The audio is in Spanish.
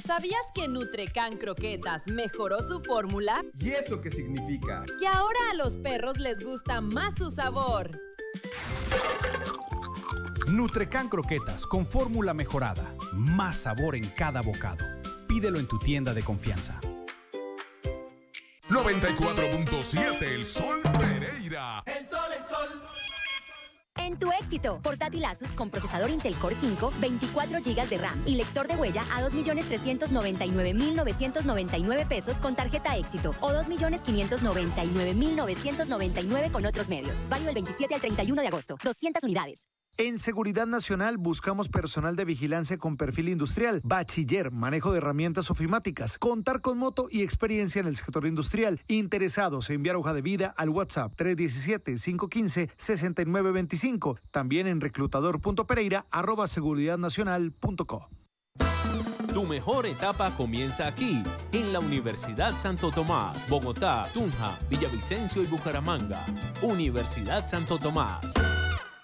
¿Sabías que Nutrecan Croquetas mejoró su fórmula? ¿Y eso qué significa? Que ahora a los perros les gusta más su sabor. Nutrecan Croquetas con fórmula mejorada. Más sabor en cada bocado. Pídelo en tu tienda de confianza. 94.7 El Sol Pereira. El sol, el sol. En tu éxito, portátil Asus con procesador Intel Core 5, 24 GB de RAM y lector de huella a 2.399.999 pesos con tarjeta éxito o 2.599.999 con otros medios. Válido del 27 al 31 de agosto. 200 unidades. En Seguridad Nacional buscamos personal de vigilancia con perfil industrial, bachiller, manejo de herramientas ofimáticas, contar con moto y experiencia en el sector industrial. Interesados en enviar hoja de vida al WhatsApp 317-515-6925. También en reclutador.pereira@seguridadnacional.co. Tu mejor etapa comienza aquí, en la Universidad Santo Tomás, Bogotá, Tunja, Villavicencio y Bucaramanga. Universidad Santo Tomás.